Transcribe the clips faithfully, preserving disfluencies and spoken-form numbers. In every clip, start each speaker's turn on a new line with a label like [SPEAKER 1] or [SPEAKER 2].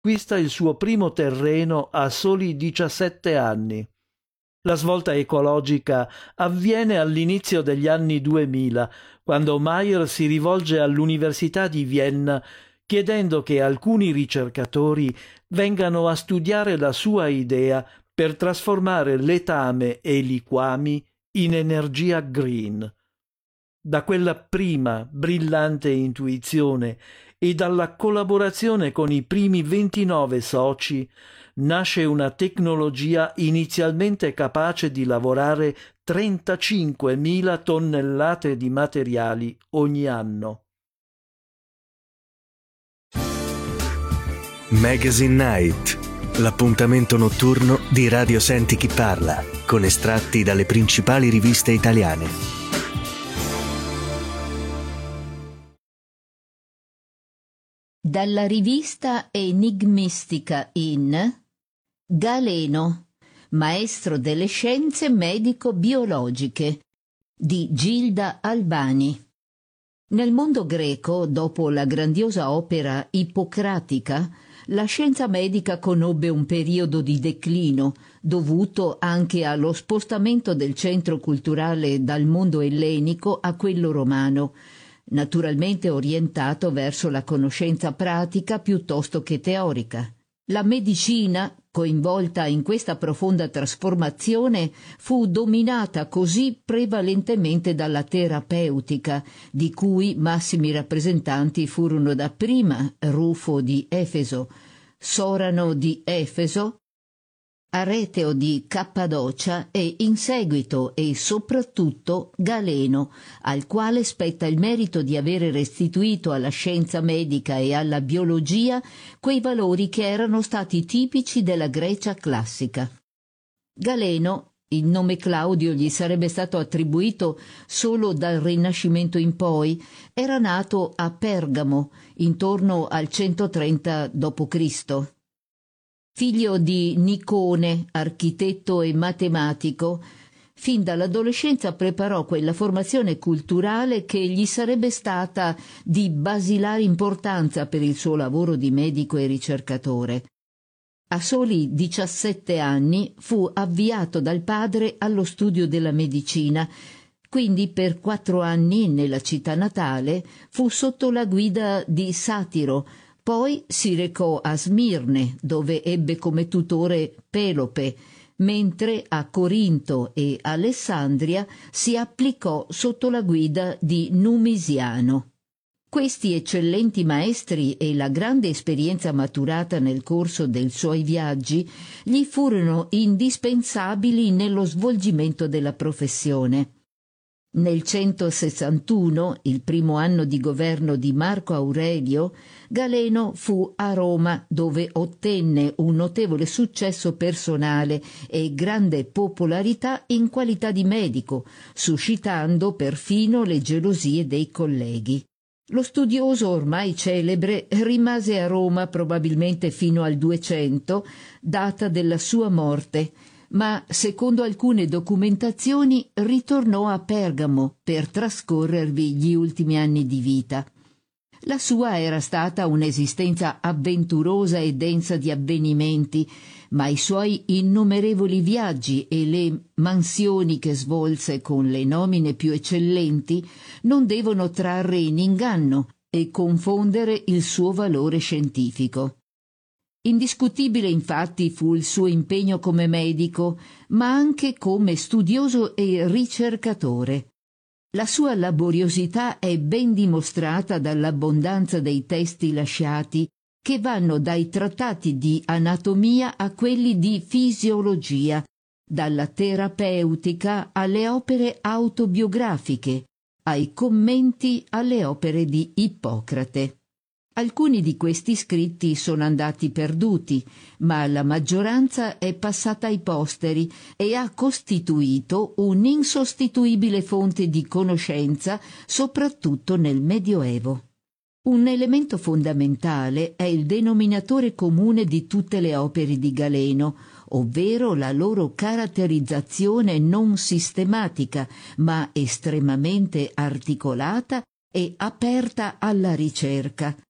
[SPEAKER 1] acquista il suo primo terreno a soli diciassette anni. La svolta ecologica avviene all'inizio degli anni duemila, quando Meyer si rivolge all'Università di Vienna chiedendo che alcuni ricercatori vengano a studiare la sua idea per trasformare letame e liquami in energia green. Da quella prima brillante intuizione e dalla collaborazione con i primi ventinove soci nasce una tecnologia inizialmente capace di lavorare trentacinquemila tonnellate di materiali ogni anno.
[SPEAKER 2] Magazine Night, l'appuntamento notturno di Radio Senti Chi Parla, con estratti dalle principali riviste italiane.
[SPEAKER 3] Dalla rivista enigmistica in Galeno, maestro delle scienze medico-biologiche, di Gilda Albani. Nel mondo greco, dopo la grandiosa opera ippocratica, la scienza medica conobbe un periodo di declino, dovuto anche allo spostamento del centro culturale dal mondo ellenico a quello romano, naturalmente orientato verso la conoscenza pratica piuttosto che teorica. La medicina, coinvolta in questa profonda trasformazione, fu dominata così prevalentemente dalla terapeutica, di cui massimi rappresentanti furono dapprima Rufo di Efeso, Sorano di Efeso, Areteo di Cappadocia e in seguito e soprattutto Galeno, al quale spetta il merito di avere restituito alla scienza medica e alla biologia quei valori che erano stati tipici della Grecia classica. Galeno, il nome Claudio gli sarebbe stato attribuito solo dal Rinascimento in poi, era nato a Pergamo intorno al centotrenta dopo Cristo Figlio di Nicone, architetto e matematico, fin dall'adolescenza preparò quella formazione culturale che gli sarebbe stata di basilare importanza per il suo lavoro di medico e ricercatore. A soli diciassette anni fu avviato dal padre allo studio della medicina, quindi per quattro anni nella città natale fu sotto la guida di Satiro. Poi si recò a Smirne, dove ebbe come tutore Pelope, mentre a Corinto e Alessandria si applicò sotto la guida di Numisiano. Questi eccellenti maestri e la grande esperienza maturata nel corso dei suoi viaggi gli furono indispensabili nello svolgimento della professione. Nel centosessantuno, il primo anno di governo di Marco Aurelio, Galeno fu a Roma, dove ottenne un notevole successo personale e grande popolarità in qualità di medico, suscitando perfino le gelosie dei colleghi. Lo studioso ormai celebre rimase a Roma probabilmente fino al duecento, data della sua morte, ma secondo alcune documentazioni ritornò a Pergamo per trascorrervi gli ultimi anni di vita. La sua era stata un'esistenza avventurosa e densa di avvenimenti, ma i suoi innumerevoli viaggi e le mansioni che svolse con le nomine più eccellenti non devono trarre in inganno e confondere il suo valore scientifico. Indiscutibile infatti fu il suo impegno come medico, ma anche come studioso e ricercatore. La sua laboriosità è ben dimostrata dall'abbondanza dei testi lasciati, che vanno dai trattati di anatomia a quelli di fisiologia, dalla terapeutica alle opere autobiografiche, ai commenti alle opere di Ippocrate. Alcuni di questi scritti sono andati perduti, ma la maggioranza è passata ai posteri e ha costituito un'insostituibile fonte di conoscenza, soprattutto nel Medioevo. Un elemento fondamentale è il denominatore comune di tutte le opere di Galeno, ovvero la loro caratterizzazione non sistematica, ma estremamente articolata e aperta alla ricerca.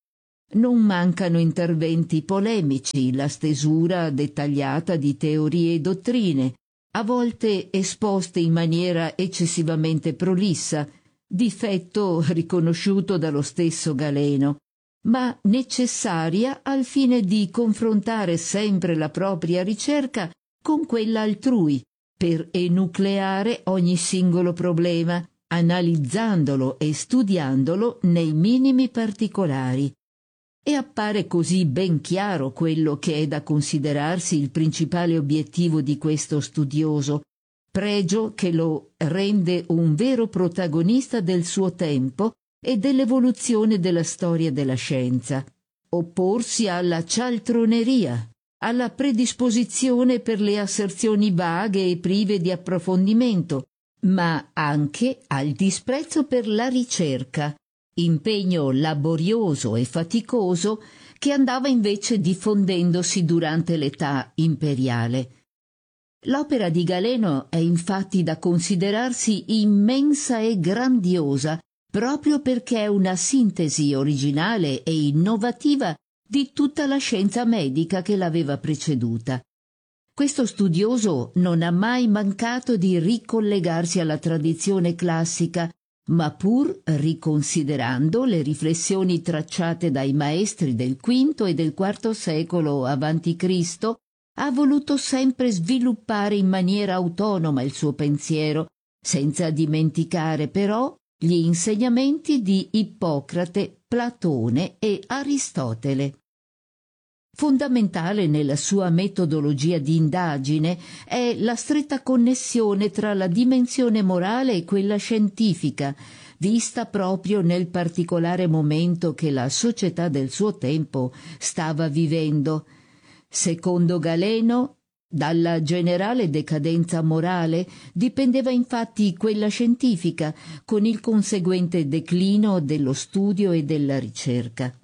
[SPEAKER 3] Non mancano interventi polemici, la stesura dettagliata di teorie e dottrine, a volte esposte in maniera eccessivamente prolissa, difetto riconosciuto dallo stesso Galeno, ma necessaria al fine di confrontare sempre la propria ricerca con quella altrui, per enucleare ogni singolo problema, analizzandolo e studiandolo nei minimi particolari. E appare così ben chiaro quello che è da considerarsi il principale obiettivo di questo studioso, pregio che lo rende un vero protagonista del suo tempo e dell'evoluzione della storia della scienza. Opporsi alla cialtroneria, alla predisposizione per le asserzioni vaghe e prive di approfondimento, ma anche al disprezzo per la ricerca, impegno laborioso e faticoso che andava invece diffondendosi durante l'età imperiale. L'opera di Galeno è infatti da considerarsi immensa e grandiosa proprio perché è una sintesi originale e innovativa di tutta la scienza medica che l'aveva preceduta. Questo studioso non ha mai mancato di ricollegarsi alla tradizione classica, ma pur riconsiderando le riflessioni tracciate dai maestri del quinto e del quarto secolo avanti Cristo, ha voluto sempre sviluppare in maniera autonoma il suo pensiero, senza dimenticare però gli insegnamenti di Ippocrate, Platone e Aristotele. Fondamentale nella sua metodologia di indagine è la stretta connessione tra la dimensione morale e quella scientifica, vista proprio nel particolare momento che la società del suo tempo stava vivendo. Secondo Galeno, dalla generale decadenza morale dipendeva infatti quella scientifica, con il conseguente declino dello studio e della ricerca.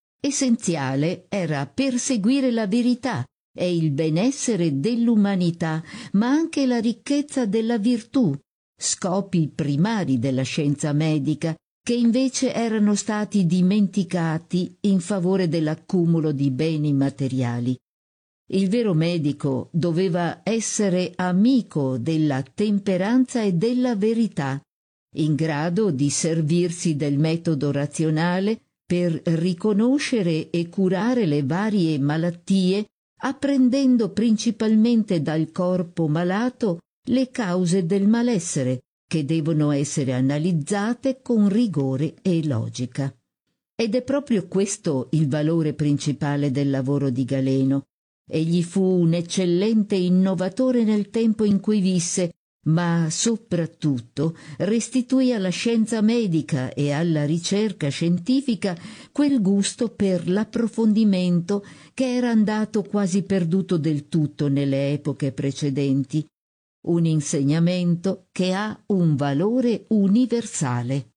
[SPEAKER 3] Essenziale era perseguire la verità e il benessere dell'umanità, ma anche la ricchezza della virtù, scopi primari della scienza medica, che invece erano stati dimenticati in favore dell'accumulo di beni materiali. Il vero medico doveva essere amico della temperanza e della verità, in grado di servirsi del metodo razionale per riconoscere e curare le varie malattie, apprendendo principalmente dal corpo malato le cause del malessere, che devono essere analizzate con rigore e logica. Ed è proprio questo il valore principale del lavoro di Galeno. Egli fu un eccellente innovatore nel tempo in cui visse, ma soprattutto restituì alla scienza medica e alla ricerca scientifica quel gusto per l'approfondimento che era andato quasi perduto del tutto nelle epoche precedenti, un insegnamento che ha un valore universale.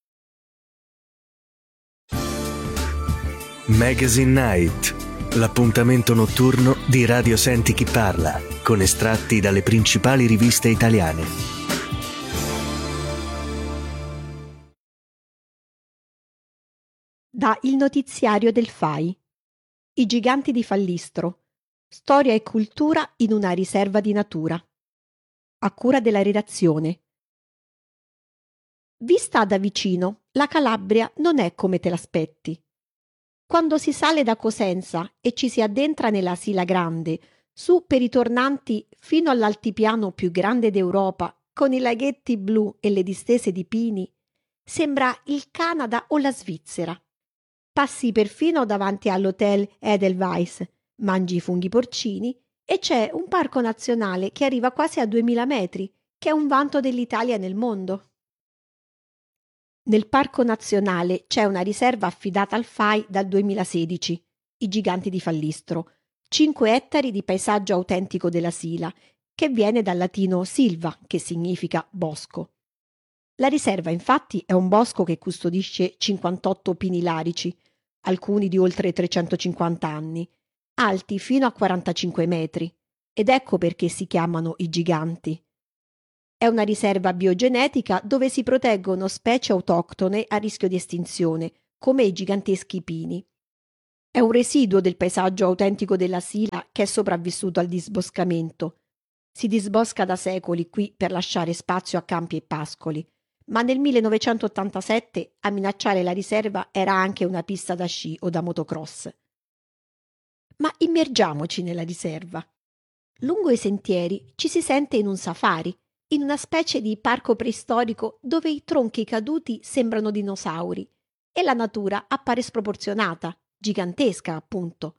[SPEAKER 2] Magazine Night, l'appuntamento notturno di Radio Senti Chi Parla, con estratti dalle principali riviste italiane.
[SPEAKER 4] Da Il notiziario del F A I. I giganti di Fallistro. Storia e cultura in una riserva di natura. A cura della redazione. Vista da vicino, la Calabria non è come te l'aspetti. Quando si sale da Cosenza e ci si addentra nella Sila Grande, su per i tornanti fino all'altipiano più grande d'Europa, con i laghetti blu e le distese di pini, sembra il Canada o la Svizzera. Passi perfino davanti all'hotel Edelweiss, mangi i funghi porcini e c'è un parco nazionale che arriva quasi a duemila metri, che è un vanto dell'Italia nel mondo. Nel parco nazionale c'è una riserva affidata al F A I dal duemilasedici, i giganti di Fallistro, cinque ettari di paesaggio autentico della Sila, che viene dal latino silva, che significa bosco. La riserva infatti è un bosco che custodisce cinquantotto pini larici, alcuni di oltre trecentocinquanta anni, alti fino a quarantacinque metri, ed ecco perché si chiamano i giganti. È una riserva biogenetica dove si proteggono specie autoctone a rischio di estinzione, come i giganteschi pini. È un residuo del paesaggio autentico della Sila che è sopravvissuto al disboscamento. Si disbosca da secoli qui per lasciare spazio a campi e pascoli, ma nel millenovecentottantasette a minacciare la riserva era anche una pista da sci o da motocross. Ma immergiamoci nella riserva. Lungo i sentieri ci si sente in un safari, in una specie di parco preistorico dove i tronchi caduti sembrano dinosauri e la natura appare sproporzionata, gigantesca appunto.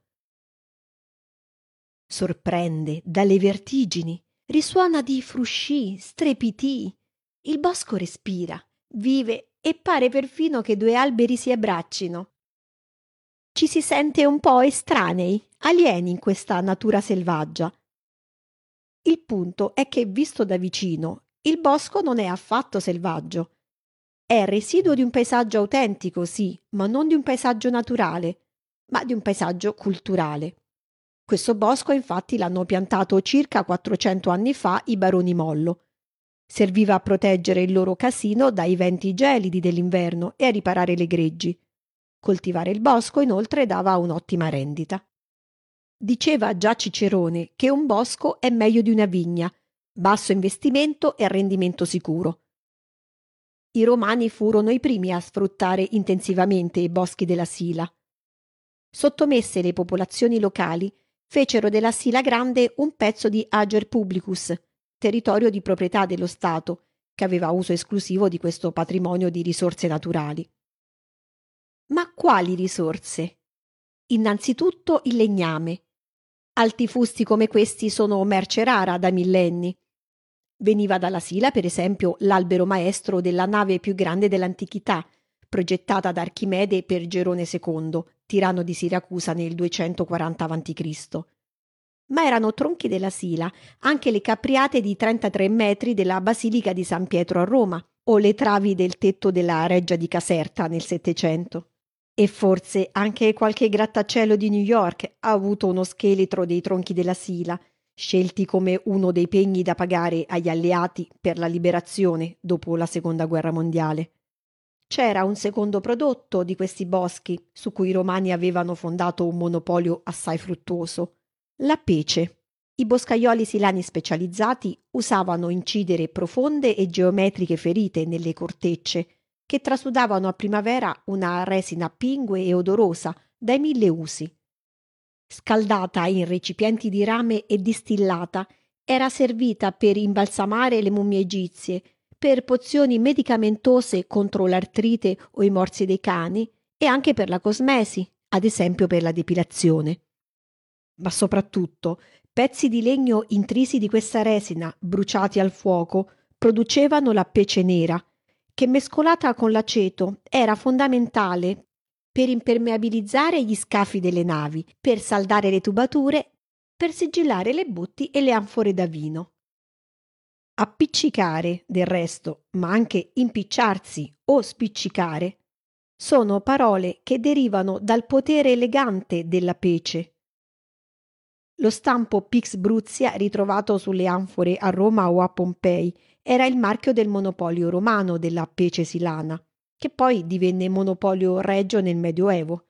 [SPEAKER 4] Sorprende dalle vertigini, risuona di frusci, strepitii. Il bosco respira, vive e pare perfino che due alberi si abbraccino. Ci si sente un po' estranei, alieni in questa natura selvaggia. Il punto è che, visto da vicino, il bosco non è affatto selvaggio. È residuo di un paesaggio autentico, sì, ma non di un paesaggio naturale, ma di un paesaggio culturale. Questo bosco, infatti, l'hanno piantato circa quattrocento anni fa i baroni Mollo. Serviva a proteggere il loro casino dai venti gelidi dell'inverno e a riparare le greggi. Coltivare il bosco, inoltre, dava un'ottima rendita. Diceva già Cicerone che un bosco è meglio di una vigna, basso investimento e rendimento sicuro. I romani furono i primi a sfruttare intensivamente i boschi della Sila. Sottomesse le popolazioni locali, fecero della Sila Grande un pezzo di Ager Publicus, territorio di proprietà dello Stato, che aveva uso esclusivo di questo patrimonio di risorse naturali. Ma quali risorse? Innanzitutto il legname. Alti fusti come questi sono merce rara da millenni. Veniva dalla Sila, per esempio, l'albero maestro della nave più grande dell'antichità, progettata da Archimede per Gerone secondo, tiranno di Siracusa nel duecentoquaranta avanti Cristo. Ma erano tronchi della Sila anche le capriate di trentatré metri della Basilica di San Pietro a Roma o le travi del tetto della Reggia di Caserta nel Settecento. E forse anche qualche grattacielo di New York ha avuto uno scheletro dei tronchi della Sila, scelti come uno dei pegni da pagare agli alleati per la liberazione dopo la Seconda Guerra Mondiale. C'era un secondo prodotto di questi boschi, su cui i romani avevano fondato un monopolio assai fruttuoso: la pece. I boscaioli silani specializzati usavano incidere profonde e geometriche ferite nelle cortecce, che trasudavano a primavera una resina pingue e odorosa dai mille usi. Scaldata in recipienti di rame e distillata, era servita per imbalsamare le mummie egizie, per pozioni medicamentose contro l'artrite o i morsi dei cani e anche per la cosmesi, ad esempio per la depilazione. Ma soprattutto, pezzi di legno intrisi di questa resina, bruciati al fuoco, producevano la pece nera, che mescolata con l'aceto era fondamentale per impermeabilizzare gli scafi delle navi, per saldare le tubature, per sigillare le botti e le anfore da vino. Appiccicare, del resto, ma anche impicciarsi o spiccicare, sono parole che derivano dal potere elegante della pece. Lo stampo Pix Bruzia, ritrovato sulle anfore a Roma o a Pompei, era il marchio del monopolio romano della pece silana, che poi divenne monopolio regio nel Medioevo.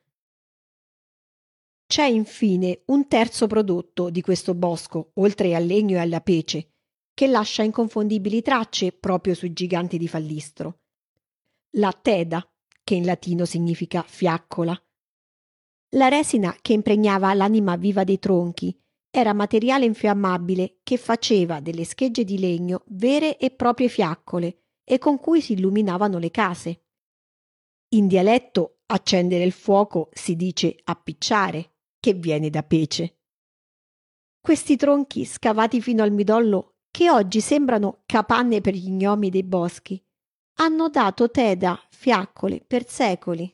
[SPEAKER 4] C'è infine un terzo prodotto di questo bosco, oltre al legno e alla pece, che lascia inconfondibili tracce proprio sui giganti di Fallistro: la teda, che in latino significa fiaccola. La resina che impregnava l'anima viva dei tronchi era materiale infiammabile che faceva delle schegge di legno vere e proprie fiaccole e con cui si illuminavano le case. In dialetto accendere il fuoco si dice appicciare, che viene da pece. Questi tronchi scavati fino al midollo, che oggi sembrano capanne per gli gnomi dei boschi, hanno dato teda, fiaccole per secoli.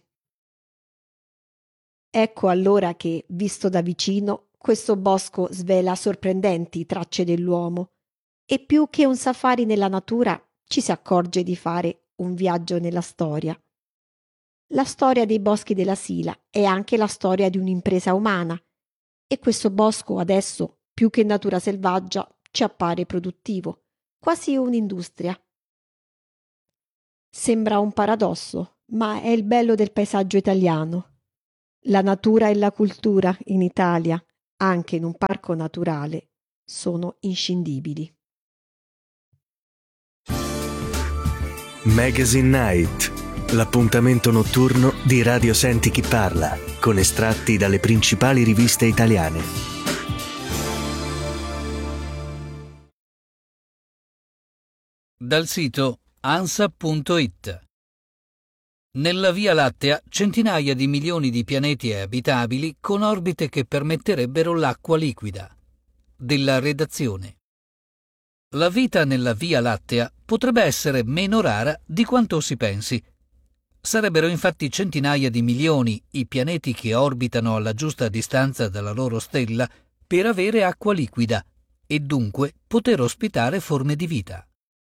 [SPEAKER 4] Ecco allora che, visto da vicino, questo bosco svela sorprendenti tracce dell'uomo, e più che un safari nella natura ci si accorge di fare un viaggio nella storia. La storia dei boschi della Sila è anche la storia di un'impresa umana, e questo bosco adesso, più che natura selvaggia, ci appare produttivo, quasi un'industria. Sembra un paradosso, ma è il bello del paesaggio italiano. La natura e la cultura in Italia, anche in un parco naturale, sono inscindibili.
[SPEAKER 2] Magazine Night, l'appuntamento notturno di Radio Senti Chi Parla, con estratti dalle principali riviste italiane.
[SPEAKER 5] Dal sito ansa punto it. Nella Via Lattea centinaia di milioni di pianeti abitabili con orbite che permetterebbero l'acqua liquida. Della redazione. La vita nella Via Lattea potrebbe essere meno rara di quanto si pensi. Sarebbero infatti centinaia di milioni i pianeti che orbitano alla giusta distanza dalla loro stella per avere acqua liquida e dunque poter ospitare forme di vita.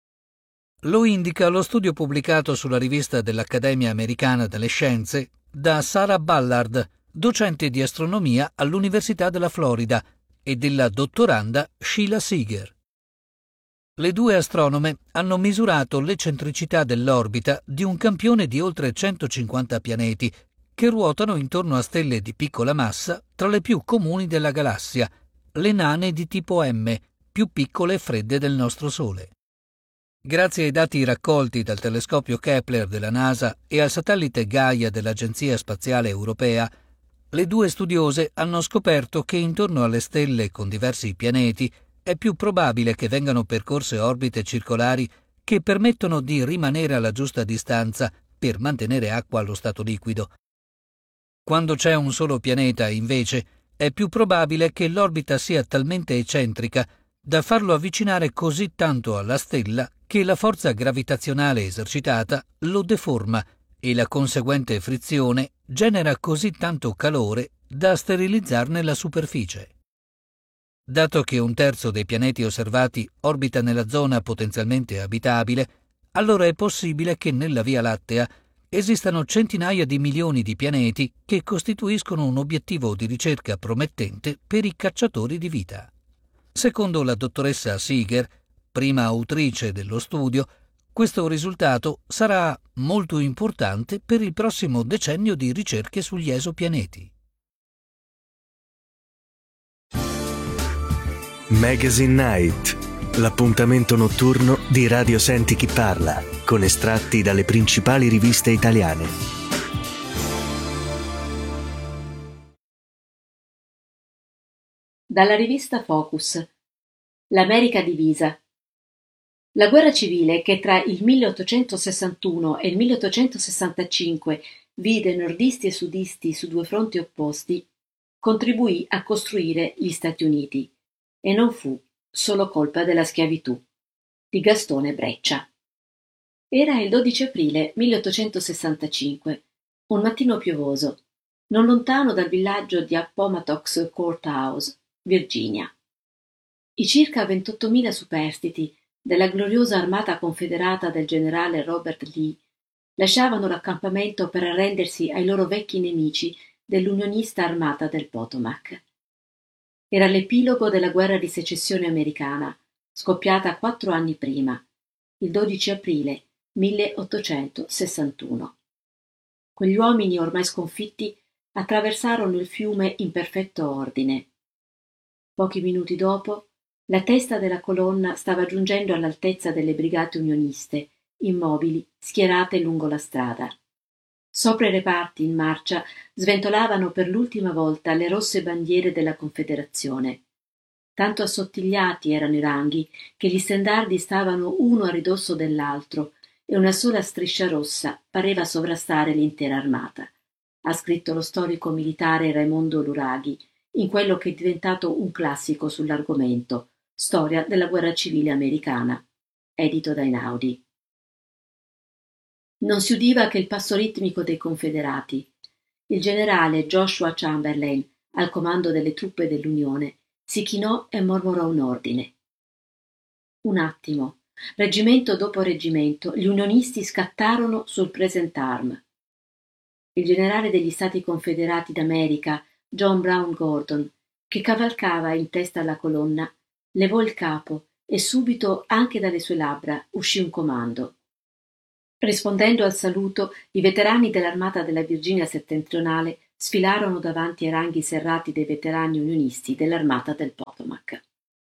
[SPEAKER 5] Lo indica lo studio pubblicato sulla rivista dell'Accademia Americana delle Scienze da Sarah Ballard, docente di astronomia all'Università della Florida, e della dottoranda Sheila Seeger. Le due astronome hanno misurato l'eccentricità dell'orbita di un campione di oltre centocinquanta pianeti che ruotano intorno a stelle di piccola massa tra le più comuni della galassia, le nane di tipo M, più piccole e fredde del nostro Sole. Grazie ai dati raccolti dal telescopio Kepler della NASA e al satellite Gaia dell'Agenzia Spaziale Europea, le due studiose hanno scoperto che intorno alle stelle con diversi pianeti è più probabile che vengano percorse orbite circolari che permettono di rimanere alla giusta distanza per mantenere acqua allo stato liquido. Quando c'è un solo pianeta, invece, è più probabile che l'orbita sia talmente eccentrica da farlo avvicinare così tanto alla stella che la forza gravitazionale esercitata lo deforma e la conseguente frizione genera così tanto calore da sterilizzarne la superficie. Dato che un terzo dei pianeti osservati orbita nella zona potenzialmente abitabile, allora è possibile che nella Via Lattea esistano centinaia di milioni di pianeti che costituiscono un obiettivo di ricerca promettente per i cacciatori di vita. Secondo la dottoressa Seeger, prima autrice dello studio, questo risultato sarà molto importante per il prossimo decennio di ricerche sugli esopianeti.
[SPEAKER 2] Magazine Night, l'appuntamento notturno di Radio Senti Chi Parla, con estratti dalle principali riviste italiane.
[SPEAKER 6] Dalla rivista Focus. L'America divisa. La guerra civile che tra il milleottocentosessantuno e il milleottocentosessantacinque vide nordisti e sudisti su due fronti opposti, contribuì a costruire gli Stati Uniti e non fu solo colpa della schiavitù. Di Gastone Breccia. Era il dodici aprile milleottocentosessantacinque, un mattino piovoso, non lontano dal villaggio di Appomattox Courthouse, Virginia. I circa ventottomila superstiti della gloriosa armata confederata del generale Robert Lee lasciavano l'accampamento per arrendersi ai loro vecchi nemici dell'unionista armata del Potomac. Era l'epilogo della guerra di secessione americana, scoppiata quattro anni prima, il dodici aprile milleottocentosessantuno. Quegli uomini ormai sconfitti attraversarono il fiume in perfetto ordine. Pochi minuti dopo, la testa della colonna stava giungendo all'altezza delle brigate unioniste, immobili, schierate lungo la strada. Sopra i reparti in marcia sventolavano per l'ultima volta le rosse bandiere della Confederazione. Tanto assottigliati erano i ranghi che gli stendardi stavano uno a ridosso dell'altro e una sola striscia rossa pareva sovrastare l'intera armata. Ha scritto lo storico militare Raimondo Luraghi in quello che è diventato un classico sull'argomento, Storia della guerra civile americana, edito da Einaudi. Non si udiva che il passo ritmico dei confederati. Il generale Joshua Chamberlain, al comando delle truppe dell'Unione, si chinò e mormorò un ordine. Un attimo, reggimento dopo reggimento, gli unionisti scattarono sul present arm. Il generale degli Stati Confederati d'America, John Brown Gordon, che cavalcava in testa alla colonna, levò il capo e subito anche dalle sue labbra uscì un comando. Rispondendo al saluto, i veterani dell'armata della Virginia settentrionale sfilarono davanti ai ranghi serrati dei veterani unionisti dell'armata del Potomac.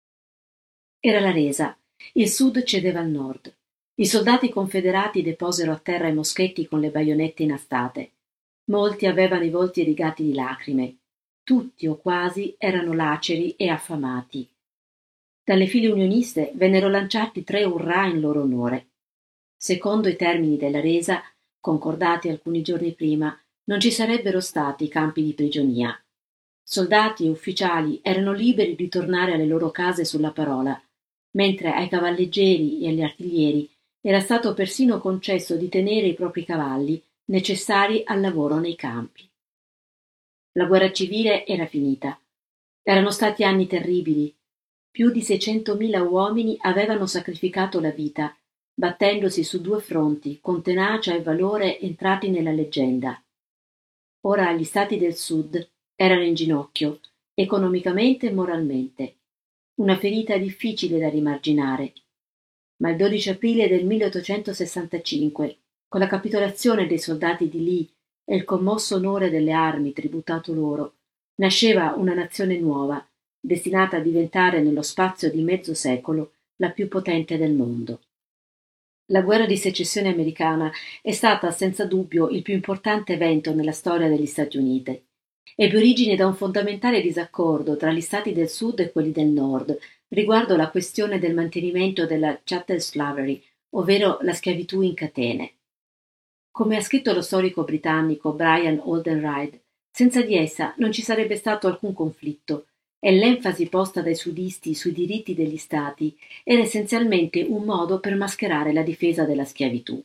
[SPEAKER 6] Era la resa. Il sud cedeva al nord. I soldati confederati deposero a terra i moschetti con le baionette inastate. Molti avevano i volti rigati di lacrime. Tutti o quasi erano laceri e affamati. Dalle file unioniste vennero lanciati tre urrà in loro onore. Secondo i termini della resa, concordati alcuni giorni prima, non ci sarebbero stati campi di prigionia. Soldati e ufficiali erano liberi di tornare alle loro case sulla parola, mentre ai cavalleggeri e agli artiglieri era stato persino concesso di tenere i propri cavalli necessari al lavoro nei campi. La guerra civile era finita. Erano stati anni terribili. Più di seicentomila uomini avevano sacrificato la vita, battendosi su due fronti con tenacia e valore entrati nella leggenda. Ora gli stati del sud erano in ginocchio, economicamente e moralmente. Una ferita difficile da rimarginare. Ma il dodici aprile del milleottocentosessantacinque, con la capitolazione dei soldati di Lee e il commosso onore delle armi tributato loro, nasceva una nazione nuova, destinata a diventare nello spazio di mezzo secolo la più potente del mondo. La guerra di secessione americana è stata senza dubbio il più importante evento nella storia degli Stati Uniti. Ebbe origine da un fondamentale disaccordo tra gli stati del sud e quelli del nord riguardo la questione del mantenimento della chattel slavery, ovvero la schiavitù in catene. Come ha scritto lo storico britannico Brian Oldenreid, senza di essa non ci sarebbe stato alcun conflitto, e l'enfasi posta dai sudisti sui diritti degli stati era essenzialmente un modo per mascherare la difesa della schiavitù.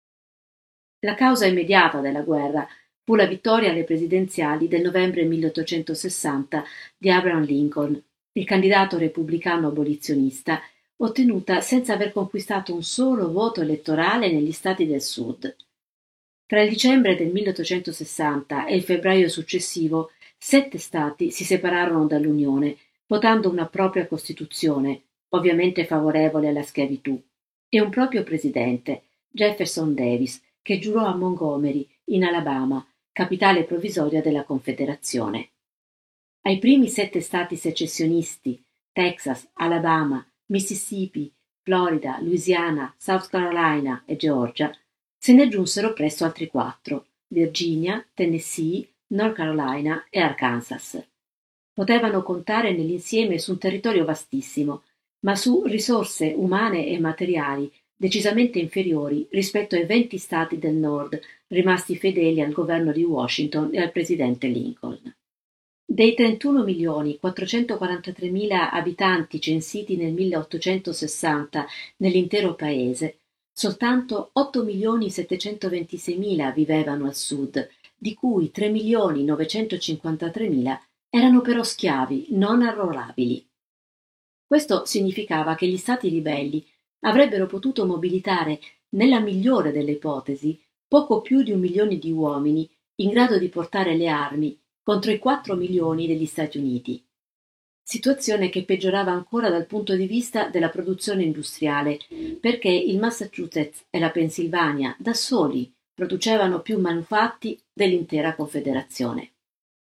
[SPEAKER 6] La causa immediata della guerra fu la vittoria alle presidenziali del novembre milleottocentosessanta di Abraham Lincoln, il candidato repubblicano abolizionista, ottenuta senza aver conquistato un solo voto elettorale negli stati del sud. Tra il dicembre del milleottocentosessanta e il febbraio successivo, sette stati si separarono dall'Unione, votando una propria Costituzione, ovviamente favorevole alla schiavitù, e un proprio presidente, Jefferson Davis, che giurò a Montgomery, in Alabama, capitale provvisoria della Confederazione. Ai primi sette stati secessionisti, Texas, Alabama, Mississippi, Florida, Louisiana, South Carolina e Georgia, se ne aggiunsero presto altri quattro, Virginia, Tennessee, North Carolina e Arkansas. Potevano contare nell'insieme su un territorio vastissimo, ma su risorse umane e materiali decisamente inferiori rispetto ai venti stati del nord rimasti fedeli al governo di Washington e al presidente Lincoln. Dei trentuno milioni quattrocentoquarantatremila abitanti censiti nel milleottocentosessanta nell'intero paese, soltanto otto milioni settecentoventiseimila vivevano al sud, di cui tre milioni novecentocinquantatremila erano però schiavi non arruolabili. Questo significava che gli stati ribelli avrebbero potuto mobilitare, nella migliore delle ipotesi, poco più di un milione di uomini in grado di portare le armi contro i quattro milioni degli Stati Uniti. Situazione che peggiorava ancora dal punto di vista della produzione industriale, perché il Massachusetts e la Pennsylvania da soli producevano più manufatti dell'intera Confederazione.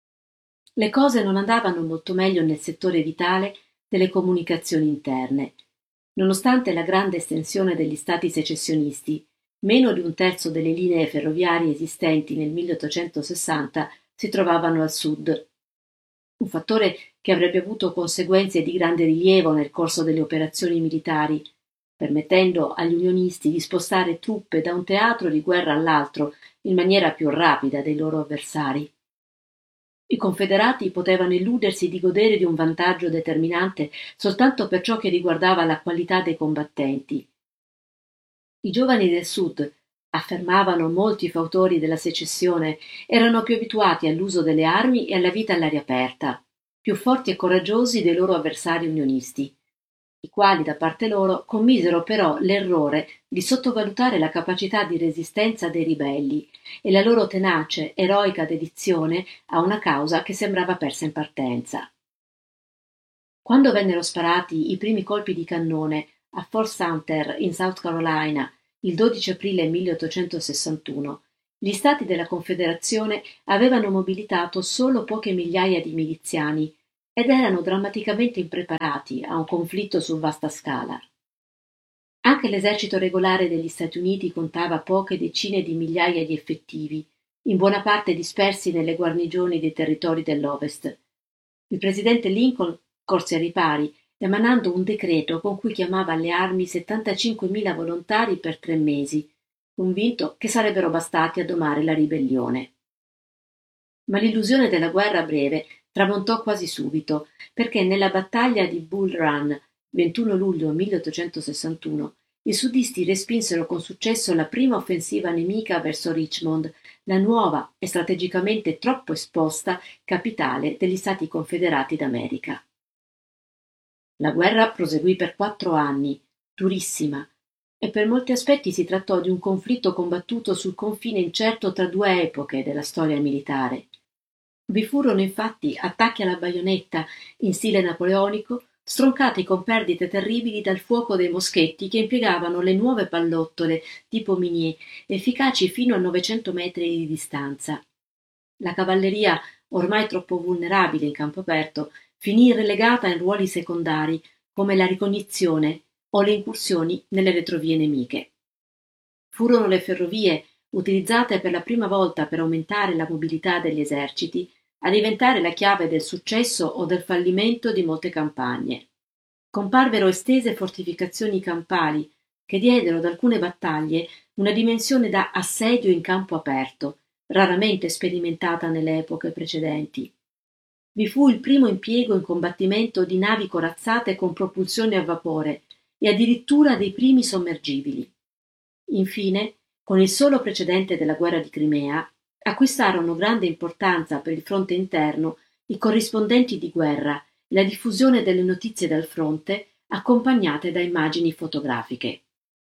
[SPEAKER 6] Le cose non andavano molto meglio nel settore vitale delle comunicazioni interne. Nonostante la grande estensione degli stati secessionisti, meno di un terzo delle linee ferroviarie esistenti nel milleottocentosessanta si trovavano al sud. Un fattore che avrebbe avuto conseguenze di grande rilievo nel corso delle operazioni militari, permettendo agli unionisti di spostare truppe da un teatro di guerra all'altro in maniera più rapida dei loro avversari. I confederati potevano illudersi di godere di un vantaggio determinante soltanto per ciò che riguardava la qualità dei combattenti. I giovani del sud, affermavano molti fautori della secessione, erano più abituati all'uso delle armi e alla vita all'aria aperta, più forti e coraggiosi dei loro avversari unionisti, i quali da parte loro commisero però l'errore di sottovalutare la capacità di resistenza dei ribelli e la loro tenace, eroica dedizione a una causa che sembrava persa in partenza. Quando vennero sparati i primi colpi di cannone a Fort Sumter in South Carolina il dodici aprile milleottocentosessantuno, Gli stati della Confederazione avevano mobilitato solo poche migliaia di miliziani ed erano drammaticamente impreparati a un conflitto su vasta scala. Anche l'esercito regolare degli Stati Uniti contava poche decine di migliaia di effettivi, in buona parte dispersi nelle guarnigioni dei territori dell'Ovest. Il presidente Lincoln corse ai ripari, emanando un decreto con cui chiamava alle armi settantacinquemila volontari per tre mesi, convinto che sarebbero bastati a domare la ribellione. Ma l'illusione della guerra breve tramontò quasi subito, perché nella battaglia di Bull Run, ventuno luglio milleottocentosessantuno, i sudisti respinsero con successo la prima offensiva nemica verso Richmond, la nuova e strategicamente troppo esposta capitale degli Stati Confederati d'America. La guerra proseguì per quattro anni, durissima, e per molti aspetti si trattò di un conflitto combattuto sul confine incerto tra due epoche della storia militare. Vi furono infatti attacchi alla baionetta in stile napoleonico, stroncati con perdite terribili dal fuoco dei moschetti che impiegavano le nuove pallottole tipo Minier, efficaci fino a novecento metri di distanza. La cavalleria, ormai troppo vulnerabile in campo aperto, finì relegata in ruoli secondari come la ricognizione o le incursioni nelle retrovie nemiche. Furono le ferrovie, utilizzate per la prima volta per aumentare la mobilità degli eserciti, a diventare la chiave del successo o del fallimento di molte campagne. Comparvero estese fortificazioni campali che diedero ad alcune battaglie una dimensione da assedio in campo aperto, raramente sperimentata nelle epoche precedenti. Vi fu il primo impiego in combattimento di navi corazzate con propulsione a vapore e addirittura dei primi sommergibili. Infine, con il solo precedente della guerra di Crimea, acquistarono grande importanza per il fronte interno i corrispondenti di guerra e la diffusione delle notizie dal fronte accompagnate da immagini fotografiche.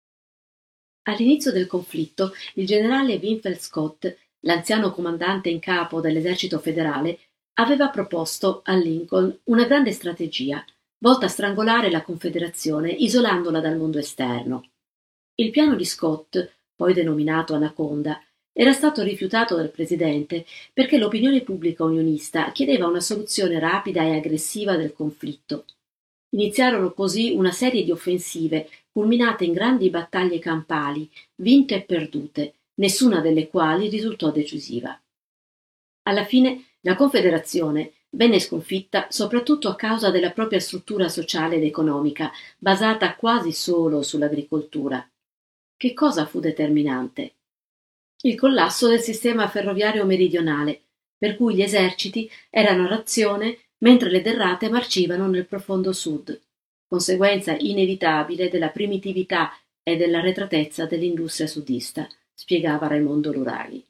[SPEAKER 6] All'inizio del conflitto, il generale Winfield Scott, l'anziano comandante in capo dell'esercito federale, aveva proposto a Lincoln una grande strategia volta a strangolare la Confederazione isolandola dal mondo esterno. Il piano di Scott, poi denominato Anaconda, era stato rifiutato dal presidente perché l'opinione pubblica unionista chiedeva una soluzione rapida e aggressiva del conflitto. Iniziarono così una serie di offensive culminate in grandi battaglie campali, vinte e perdute, nessuna delle quali risultò decisiva. Alla fine la Confederazione venne sconfitta soprattutto a causa della propria struttura sociale ed economica, basata quasi solo sull'agricoltura. Che cosa fu determinante? Il collasso del sistema ferroviario meridionale, per cui gli eserciti erano a razione mentre le derrate marcivano nel profondo sud, conseguenza inevitabile della primitività e dell'arretratezza dell'industria sudista, spiegava Raimondo Lurali.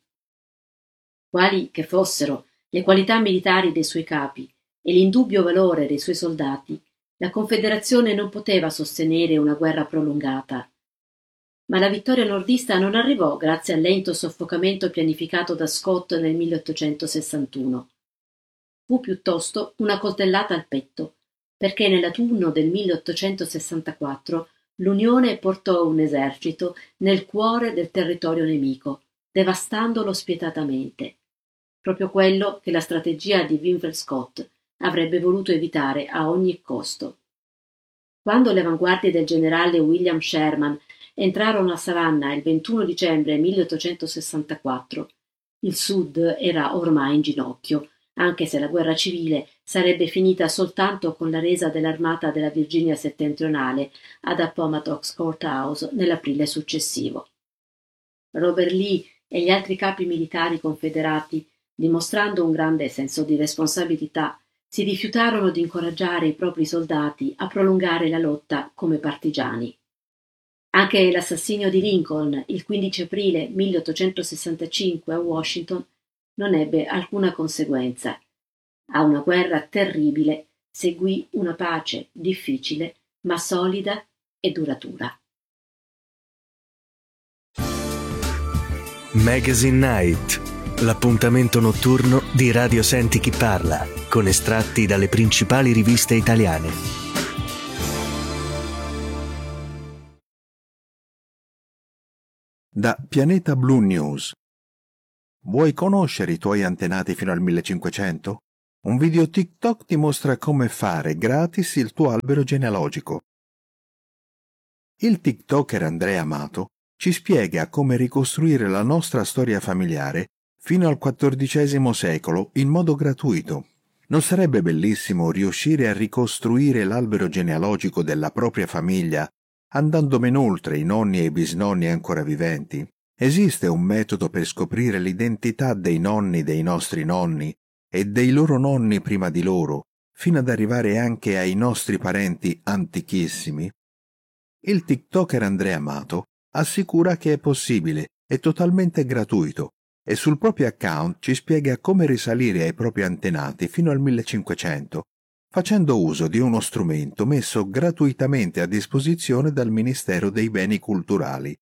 [SPEAKER 6] Quali che fossero le qualità militari dei suoi capi e l'indubbio valore dei suoi soldati, la Confederazione non poteva sostenere una guerra prolungata. Ma la vittoria nordista non arrivò grazie al lento soffocamento pianificato da Scott nel milleottocentosessantuno. Fu piuttosto una coltellata al petto, perché nell'autunno del milleottocentosessantaquattro l'Unione portò un esercito nel cuore del territorio nemico, devastandolo spietatamente. Proprio quello che la strategia di Winfield Scott avrebbe voluto evitare a ogni costo. Quando le avanguardie del generale William Sherman entrarono a Savannah il ventuno dicembre milleottocentosessantaquattro, il Sud era ormai in ginocchio, anche se la guerra civile sarebbe finita soltanto con la resa dell'armata della Virginia settentrionale ad Appomattox Courthouse nell'aprile successivo. Robert Lee e gli altri capi militari confederati, dimostrando un grande senso di responsabilità, si rifiutarono di incoraggiare i propri soldati a prolungare la lotta come partigiani. Anche l'assassinio di Lincoln, il quindici aprile milleottocentosessantacinque a Washington, non ebbe alcuna conseguenza. A una guerra terribile seguì una pace difficile, ma solida e duratura.
[SPEAKER 2] Magazine Night, l'appuntamento notturno di Radio Senti Chi Parla, con estratti dalle principali riviste italiane.
[SPEAKER 7] Da Pianeta Blu News. Vuoi conoscere i tuoi antenati fino al millecinquecento? Un video TikTok ti mostra come fare gratis il tuo albero genealogico. Il TikToker Andrea Amato ci spiega come ricostruire la nostra storia familiare fino al quattordicesimo secolo in modo gratuito. Non sarebbe bellissimo riuscire a ricostruire l'albero genealogico della propria famiglia andando ben oltre i nonni e i bisnonni ancora viventi? Esiste un metodo per scoprire l'identità dei nonni dei nostri nonni e dei loro nonni prima di loro, fino ad arrivare anche ai nostri parenti antichissimi? Il TikToker Andrea Amato assicura che è possibile, è totalmente gratuito, e sul proprio account ci spiega come risalire ai propri antenati fino al millecinquecento, facendo uso di uno strumento messo gratuitamente a disposizione dal Ministero dei Beni Culturali.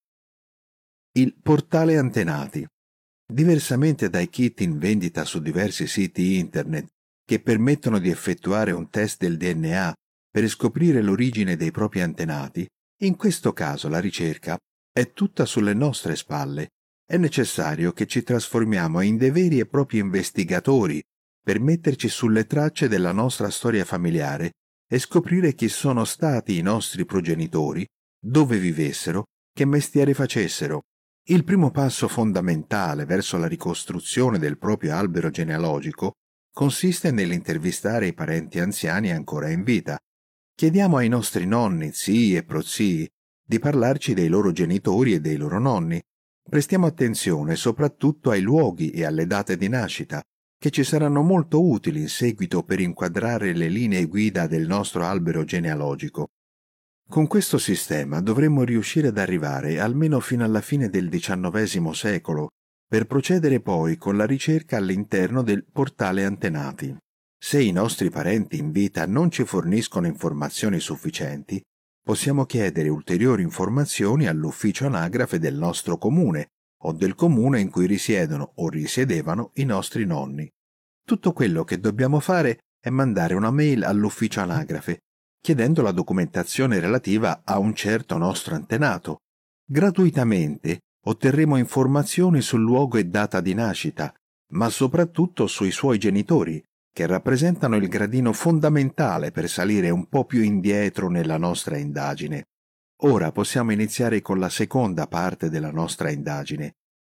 [SPEAKER 7] Il portale antenati. Diversamente dai kit in vendita su diversi siti internet che permettono di effettuare un test del D N A per scoprire l'origine dei propri antenati, in questo caso la ricerca è tutta sulle nostre spalle. È necessario che ci trasformiamo in dei veri e propri investigatori per metterci sulle tracce della nostra storia familiare e scoprire chi sono stati i nostri progenitori, dove vivessero, che mestiere facessero. Il primo passo fondamentale verso la ricostruzione del proprio albero genealogico consiste nell'intervistare i parenti anziani ancora in vita. Chiediamo ai nostri nonni, zii e prozii di parlarci dei loro genitori e dei loro nonni. Prestiamo attenzione soprattutto ai luoghi e alle date di nascita, che ci saranno molto utili in seguito per inquadrare le linee guida del nostro albero genealogico. Con questo sistema dovremmo riuscire ad arrivare almeno fino alla fine del diciannovesimo secolo, per procedere poi con la ricerca all'interno del portale antenati. Se i nostri parenti in vita non ci forniscono informazioni sufficienti, possiamo chiedere ulteriori informazioni all'ufficio anagrafe del nostro comune o del comune in cui risiedono o risiedevano i nostri nonni. Tutto quello che dobbiamo fare è mandare una mail all'ufficio anagrafe chiedendo la documentazione relativa a un certo nostro antenato. Gratuitamente otterremo informazioni sul luogo e data di nascita, ma soprattutto sui suoi genitori, che rappresentano il gradino fondamentale per salire un po' più indietro nella nostra indagine. Ora possiamo iniziare con la seconda parte della nostra indagine.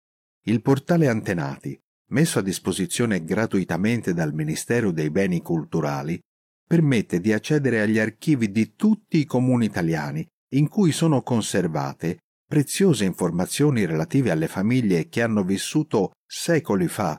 [SPEAKER 7] Il portale Antenati, messo a disposizione gratuitamente dal Ministero dei Beni Culturali, permette di accedere agli archivi di tutti i comuni italiani in cui sono conservate preziose informazioni relative alle famiglie che hanno vissuto secoli fa.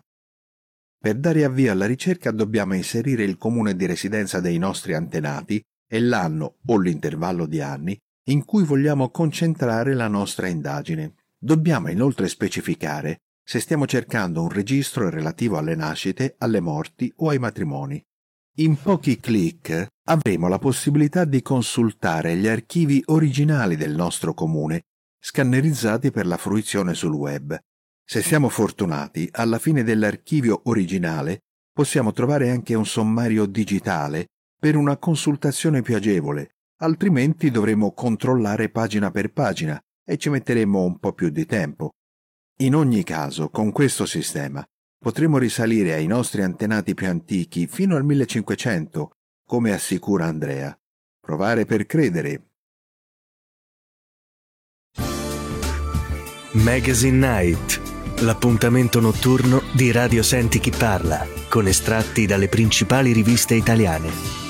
[SPEAKER 7] Per dare avvio alla ricerca dobbiamo inserire il comune di residenza dei nostri antenati e l'anno o l'intervallo di anni in cui vogliamo concentrare la nostra indagine. Dobbiamo inoltre specificare se stiamo cercando un registro relativo alle nascite, alle morti o ai matrimoni. In pochi clic avremo la possibilità di consultare gli archivi originali del nostro comune, scannerizzati per la fruizione sul web. Se siamo fortunati, alla fine dell'archivio originale possiamo trovare anche un sommario digitale per una consultazione più agevole, altrimenti dovremo controllare pagina per pagina e ci metteremo un po' più di tempo. In ogni caso, con questo sistema potremo risalire ai nostri antenati più antichi fino al millecinquecento, come assicura Andrea. Provare per credere.
[SPEAKER 2] Magazine Night, l'appuntamento notturno di Radio Senti Chi Parla, con estratti dalle principali riviste italiane.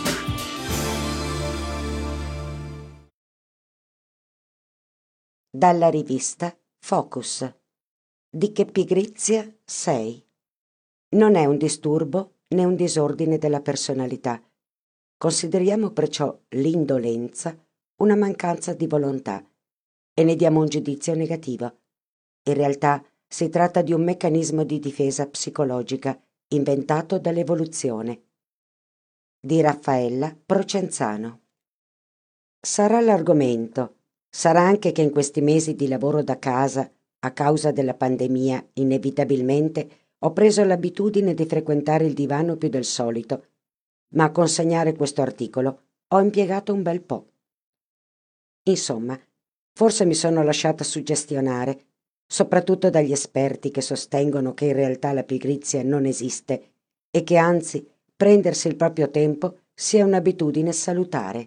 [SPEAKER 8] Dalla rivista Focus. Di che pigrizia sei? Non è un disturbo né un disordine della personalità. Consideriamo perciò l'indolenza una mancanza di volontà e ne diamo un giudizio negativo. In realtà si tratta di un meccanismo di difesa psicologica inventato dall'evoluzione. Di Raffaella Procenzano. Sarà l'argomento, sarà anche che in questi mesi di lavoro da casa, a causa della pandemia, inevitabilmente ho preso l'abitudine di frequentare il divano più del solito, ma a consegnare questo articolo ho impiegato un bel po'. Insomma, forse mi sono lasciata suggestionare soprattutto dagli esperti che sostengono che in realtà la pigrizia non esiste e che anzi prendersi il proprio tempo sia un'abitudine salutare.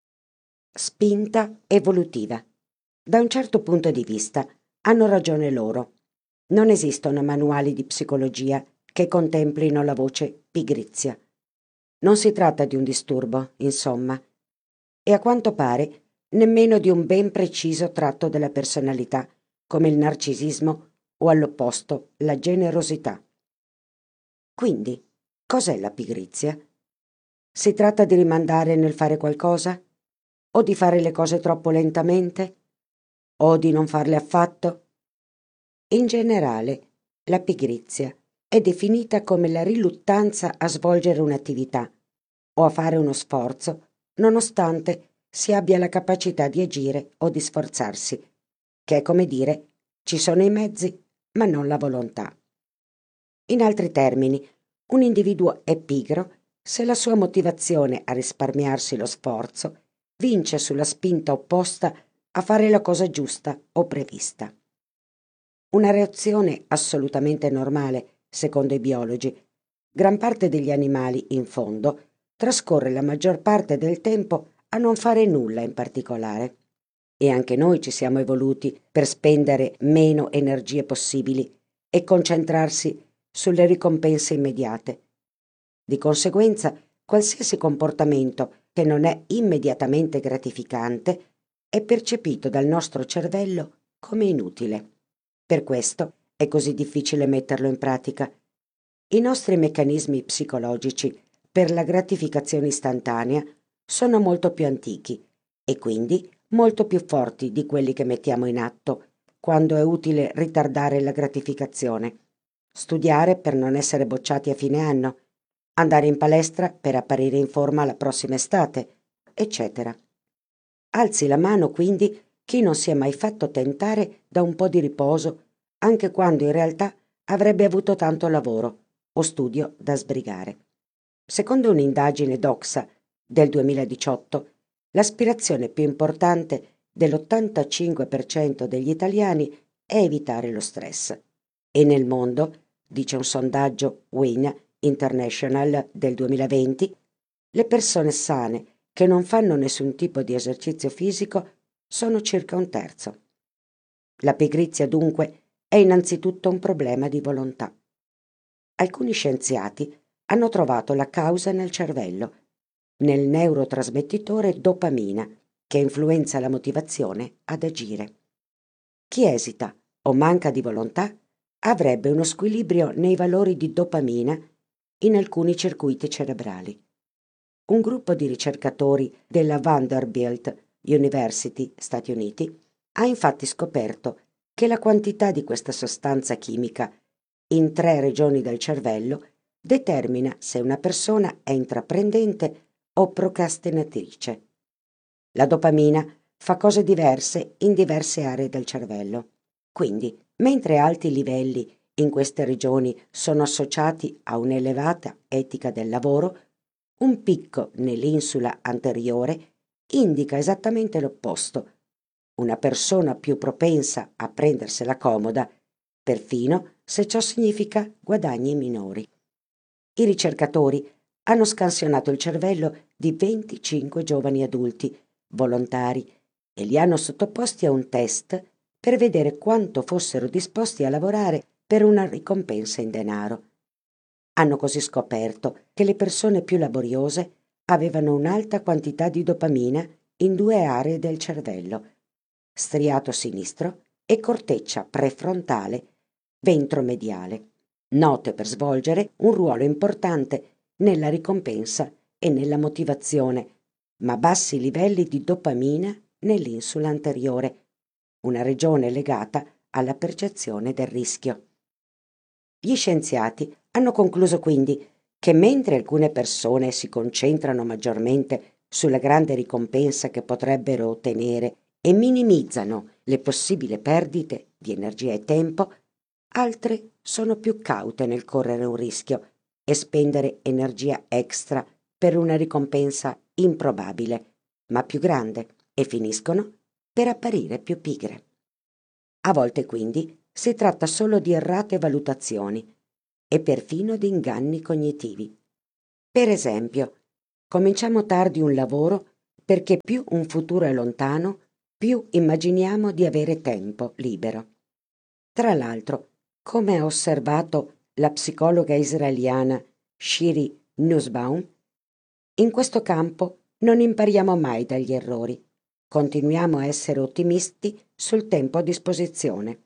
[SPEAKER 8] Spinta evolutiva. Da un certo punto di vista hanno ragione loro. Non esistono manuali di psicologia che contemplino la voce pigrizia. Non si tratta di un disturbo, insomma, e a quanto pare nemmeno di un ben preciso tratto della personalità, come il narcisismo o all'opposto la generosità. Quindi, cos'è la pigrizia? Si tratta di rimandare nel fare qualcosa? O di fare le cose troppo lentamente? O di non farle affatto? In generale, la pigrizia è definita come la riluttanza a svolgere un'attività o a fare uno sforzo, nonostante si abbia la capacità di agire o di sforzarsi, che è come dire ci sono i mezzi, ma non la volontà. In altri termini, un individuo è pigro se la sua motivazione a risparmiarsi lo sforzo vince sulla spinta opposta a fare la cosa giusta o prevista. Una reazione assolutamente normale, secondo i biologi. Gran parte degli animali, in fondo, trascorre la maggior parte del tempo a non fare nulla in particolare. E anche noi ci siamo evoluti per spendere meno energie possibili e concentrarsi sulle ricompense immediate. Di conseguenza, qualsiasi comportamento che non è immediatamente gratificante è percepito dal nostro cervello come inutile. Per questo è così difficile metterlo in pratica. I nostri meccanismi psicologici per la gratificazione istantanea sono molto più antichi e quindi molto più forti di quelli che mettiamo in atto quando è utile ritardare la gratificazione, studiare per non essere bocciati a fine anno, andare in palestra per apparire in forma la prossima estate, eccetera. Alzi la mano quindi chi non si è mai fatto tentare da un po' di riposo, anche quando in realtà avrebbe avuto tanto lavoro o studio da sbrigare. Secondo un'indagine Doxa del duemiladiciotto, l'aspirazione più importante dell'ottantacinque per cento degli italiani è evitare lo stress. E nel mondo, dice un sondaggio Win International del duemilaventi, le persone sane che non fanno nessun tipo di esercizio fisico sono circa un terzo. La pigrizia dunque è innanzitutto un problema di volontà. Alcuni scienziati hanno trovato la causa nel cervello, nel neurotrasmettitore dopamina, che influenza la motivazione ad agire. Chi esita o manca di volontà avrebbe uno squilibrio nei valori di dopamina in alcuni circuiti cerebrali. Un gruppo di ricercatori della Vanderbilt University, Stati Uniti, ha infatti scoperto che la quantità di questa sostanza chimica in tre regioni del cervello determina se una persona è intraprendente o procrastinatrice. La dopamina fa cose diverse in diverse aree del cervello. Quindi, mentre alti livelli in queste regioni sono associati a un'elevata etica del lavoro, un picco nell'insula anteriore indica esattamente l'opposto, una persona più propensa a prendersela comoda, perfino se ciò significa guadagni minori. I ricercatori hanno scansionato il cervello di venticinque giovani adulti, volontari, e li hanno sottoposti a un test per vedere quanto fossero disposti a lavorare per una ricompensa in denaro. Hanno così scoperto che le persone più laboriose avevano un'alta quantità di dopamina in due aree del cervello, striato sinistro e corteccia prefrontale ventromediale, note per svolgere un ruolo importante nella ricompensa e nella motivazione, ma bassi livelli di dopamina nell'insula anteriore, una regione legata alla percezione del rischio. Gli scienziati hanno concluso quindi che mentre alcune persone si concentrano maggiormente sulla grande ricompensa che potrebbero ottenere e minimizzano le possibili perdite di energia e tempo, altre sono più caute nel correre un rischio e spendere energia extra per una ricompensa improbabile, ma più grande, e finiscono per apparire più pigre. A volte quindi si tratta solo di errate valutazioni e perfino di inganni cognitivi. Per esempio, cominciamo tardi un lavoro perché più un futuro è lontano, più immaginiamo di avere tempo libero. Tra l'altro, come ha osservato la psicologa israeliana Shiri Nussbaum, in questo campo non impariamo mai dagli errori, continuiamo a essere ottimisti sul tempo a disposizione.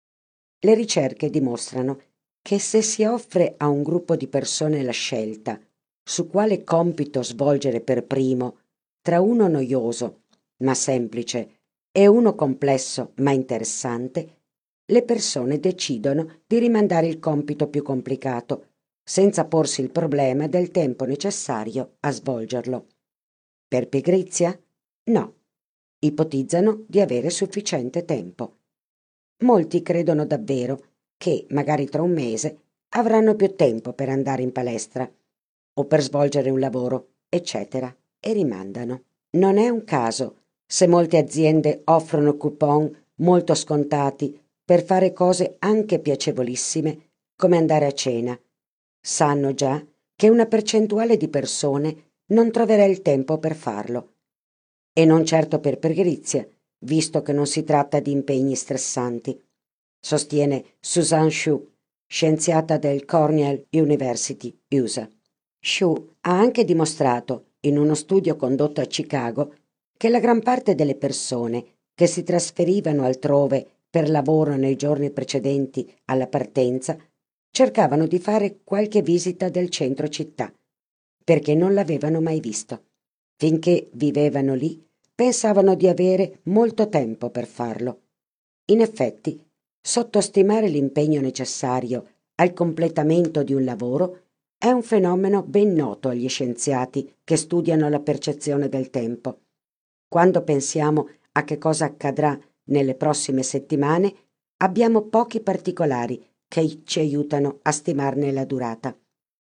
[SPEAKER 8] Le ricerche dimostrano che se si offre a un gruppo di persone la scelta su quale compito svolgere per primo, tra uno noioso ma semplice e uno complesso ma interessante, le persone decidono di rimandare il compito più complicato, senza porsi il problema del tempo necessario a svolgerlo. Per pigrizia? No. Ipotizzano di avere sufficiente tempo. Molti credono davvero che, magari tra un mese, avranno più tempo per andare in palestra o per svolgere un lavoro, eccetera, e rimandano. Non è un caso se molte aziende offrono coupon molto scontati per fare cose anche piacevolissime, come andare a cena. Sanno già che una percentuale di persone non troverà il tempo per farlo. E non certo per pigrizia, visto che non si tratta di impegni stressanti, sostiene Suzanne Shu, scienziata del Cornell University, U S A. Shu ha anche dimostrato, in uno studio condotto a Chicago, che la gran parte delle persone che si trasferivano altrove per lavoro nei giorni precedenti alla partenza cercavano di fare qualche visita del centro città, perché non l'avevano mai visto. Finché vivevano lì, pensavano di avere molto tempo per farlo. In effetti, sottostimare l'impegno necessario al completamento di un lavoro è un fenomeno ben noto agli scienziati che studiano la percezione del tempo. Quando pensiamo a che cosa accadrà nelle prossime settimane, abbiamo pochi particolari che ci aiutano a stimarne la durata,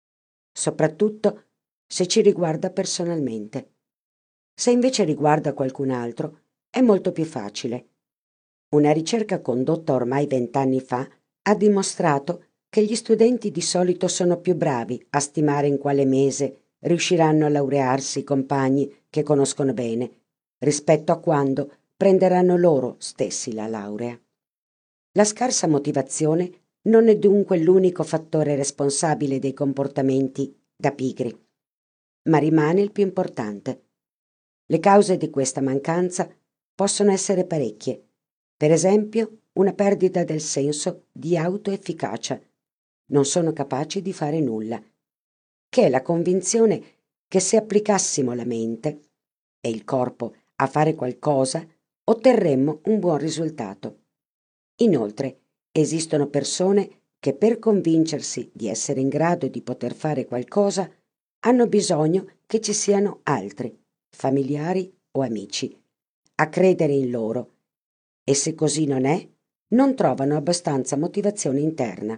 [SPEAKER 8] soprattutto se ci riguarda personalmente. Se invece riguarda qualcun altro, è molto più facile. Una ricerca condotta ormai vent'anni fa ha dimostrato che gli studenti di solito sono più bravi a stimare in quale mese riusciranno a laurearsi i compagni che conoscono bene, rispetto a quando prenderanno loro stessi la laurea. La scarsa motivazione non è dunque l'unico fattore responsabile dei comportamenti da pigri, ma rimane il più importante. Le cause di questa mancanza possono essere parecchie. Per esempio, una perdita del senso di autoefficacia. Non sono capaci di fare nulla, che è la convinzione che se applicassimo la mente e il corpo a fare qualcosa, otterremmo un buon risultato. Inoltre, esistono persone che per convincersi di essere in grado di poter fare qualcosa hanno bisogno che ci siano altri, familiari o amici, a credere in loro, e se così non è, non trovano abbastanza motivazione interna.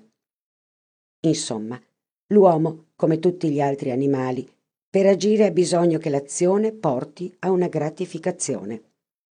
[SPEAKER 8] Insomma, l'uomo, come tutti gli altri animali, per agire ha bisogno che l'azione porti a una gratificazione.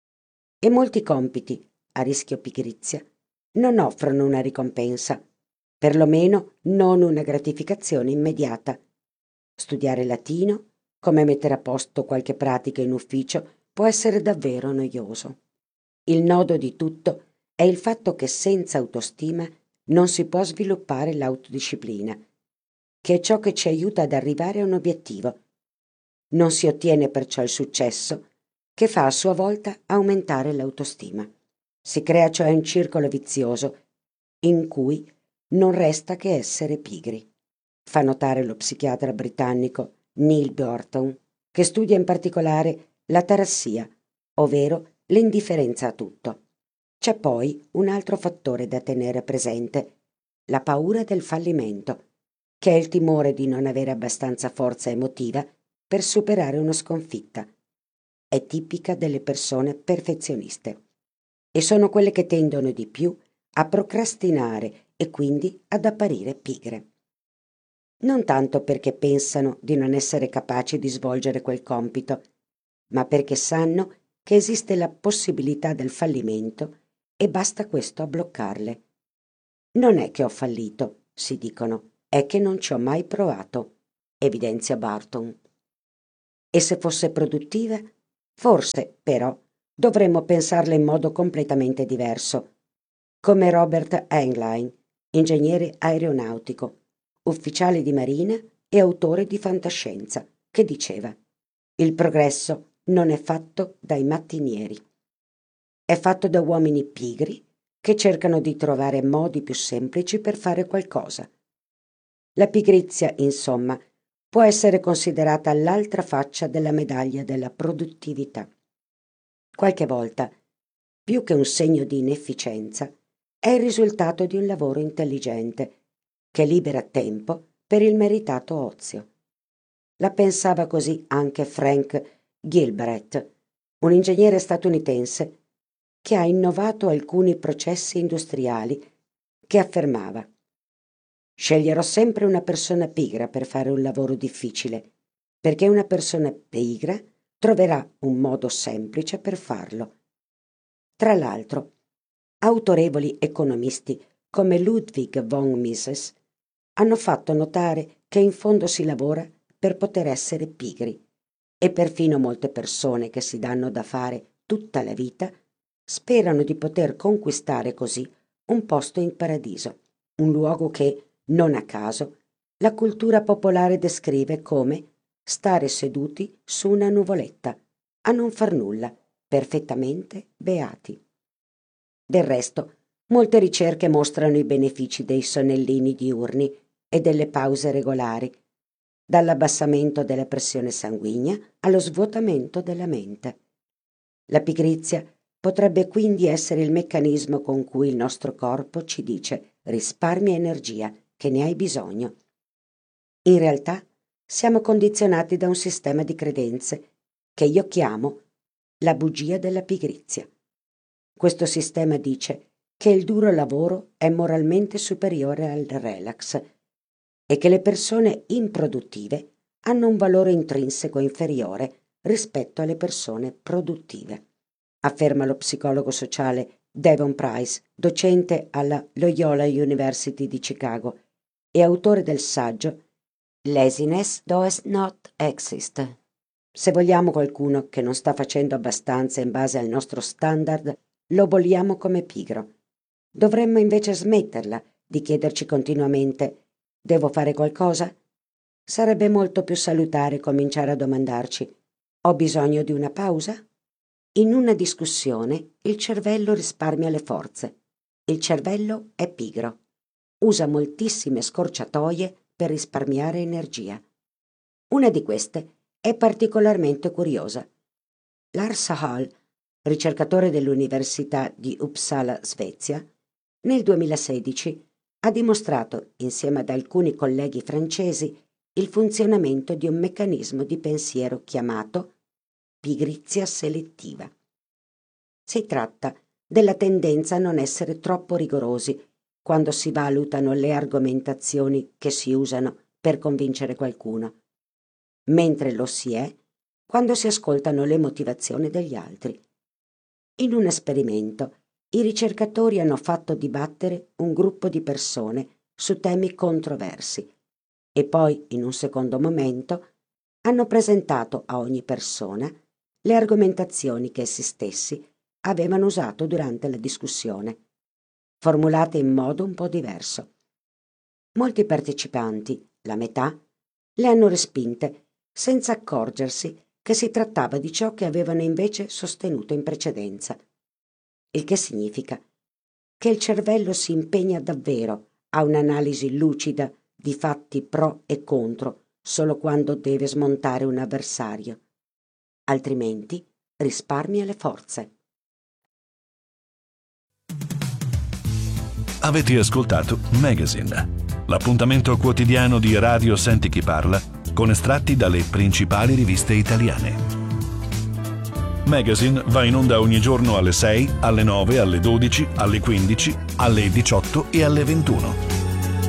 [SPEAKER 8] E molti compiti, a rischio pigrizia, non offrono una ricompensa, perlomeno non una gratificazione immediata. Studiare latino, come mettere a posto qualche pratica in ufficio, può essere davvero noioso. Il nodo di tutto è il fatto che senza autostima non si può sviluppare l'autodisciplina, che è ciò che ci aiuta ad arrivare a un obiettivo. Non si ottiene perciò il successo, che fa a sua volta aumentare l'autostima. Si crea cioè un circolo vizioso in cui non resta che essere pigri, fa notare lo psichiatra britannico Neil Burton, che studia in particolare l'atarassia, ovvero l'indifferenza a tutto. C'è poi un altro fattore da tenere presente, la paura del fallimento, che è il timore di non avere abbastanza forza emotiva per superare una sconfitta. È tipica delle persone perfezioniste e sono quelle che tendono di più a procrastinare e quindi ad apparire pigre. Non tanto perché pensano di non essere capaci di svolgere quel compito, ma perché sanno che esiste la possibilità del fallimento e basta questo a bloccarle. Non è che ho fallito, si dicono, è che non ci ho mai provato, evidenzia Barton. E se fosse produttiva? Forse, però, dovremmo pensarla in modo completamente diverso, come Robert Heinlein, ingegnere aeronautico, ufficiale di marina e autore di fantascienza, che diceva: il progresso non è fatto dai mattinieri, è fatto da uomini pigri che cercano di trovare modi più semplici per fare qualcosa. La pigrizia, insomma, può essere considerata l'altra faccia della medaglia della produttività. Qualche volta, più che un segno di inefficienza, è il risultato di un lavoro intelligente che libera tempo per il meritato ozio. La pensava così anche Frank Gilbreth, un ingegnere statunitense che ha innovato alcuni processi industriali, che affermava: sceglierò sempre una persona pigra per fare un lavoro difficile, perché una persona pigra troverà un modo semplice per farlo. Tra l'altro, autorevoli economisti come Ludwig von Mises hanno fatto notare che in fondo si lavora per poter essere pigri, e perfino molte persone che si danno da fare tutta la vita sperano di poter conquistare così un posto in paradiso, un luogo che, non a caso, la cultura popolare descrive come stare seduti su una nuvoletta, a non far nulla, perfettamente beati. Del resto, molte ricerche mostrano i benefici dei sonnellini diurni e delle pause regolari, dall'abbassamento della pressione sanguigna allo svuotamento della mente. La pigrizia potrebbe quindi essere il meccanismo con cui il nostro corpo ci dice: risparmia energia, che ne hai bisogno. In realtà siamo condizionati da un sistema di credenze che io chiamo la bugia della pigrizia. Questo sistema dice che il duro lavoro è moralmente superiore al relax e che le persone improduttive hanno un valore intrinseco inferiore rispetto alle persone produttive, afferma lo psicologo sociale Devon Price, docente alla Loyola University di Chicago e autore del saggio Laziness Does Not Exist. Se vogliamo qualcuno che non sta facendo abbastanza in base al nostro standard, lo bolliamo come pigro. Dovremmo invece smetterla di chiederci continuamente: devo fare qualcosa? Sarebbe molto più salutare cominciare a domandarci: ho bisogno di una pausa? In una discussione il cervello risparmia le forze. Il cervello è pigro. Usa moltissime scorciatoie per risparmiare energia. Una di queste è particolarmente curiosa. Lars Hall, ricercatore dell'Università di Uppsala, Svezia, nel duemilasedici ha dimostrato, insieme ad alcuni colleghi francesi, il funzionamento di un meccanismo di pensiero chiamato pigrizia selettiva. Si tratta della tendenza a non essere troppo rigorosi quando si valutano le argomentazioni che si usano per convincere qualcuno, mentre lo si è quando si ascoltano le motivazioni degli altri. In un esperimento, i ricercatori hanno fatto dibattere un gruppo di persone su temi controversi e poi, in un secondo momento, hanno presentato a ogni persona le argomentazioni che essi stessi avevano usato durante la discussione, formulate in modo un po' diverso. Molti partecipanti, la metà, le hanno respinte senza accorgersi che si trattava di ciò che avevano invece sostenuto in precedenza, il che significa che il cervello si impegna davvero a un'analisi lucida di fatti pro e contro solo quando deve smontare un avversario, altrimenti risparmia le forze.
[SPEAKER 9] Avete ascoltato Magazine, l'appuntamento quotidiano di Radio Senti Chi Parla con estratti dalle principali riviste italiane. Magazine va in onda ogni giorno alle sei, alle nove, alle dodici, alle quindici, alle diciotto e alle ventuno.